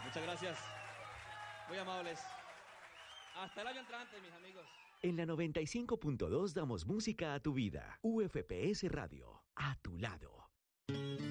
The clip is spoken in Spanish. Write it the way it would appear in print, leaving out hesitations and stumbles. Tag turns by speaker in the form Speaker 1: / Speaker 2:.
Speaker 1: Muchas gracias. Muy amables. Hasta el año entrante, mis amigos.
Speaker 2: En la 95.2 damos música a tu vida. UFPS Radio, a tu lado.